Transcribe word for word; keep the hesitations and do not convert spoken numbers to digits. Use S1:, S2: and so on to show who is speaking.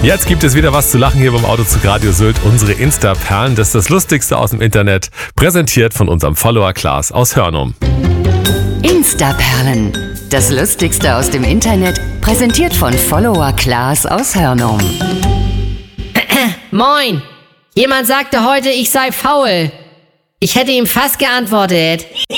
S1: Jetzt gibt es wieder was zu lachen hier beim Autozug Radio Sylt. Unsere Insta-Perlen, das ist das Lustigste aus dem Internet, präsentiert von unserem Follower Klaas aus Hörnum.
S2: Insta-Perlen, das Lustigste aus dem Internet, präsentiert von Follower Klaas aus Hörnum.
S3: Moin! Jemand sagte heute, ich sei faul. Ich hätte ihm fast geantwortet.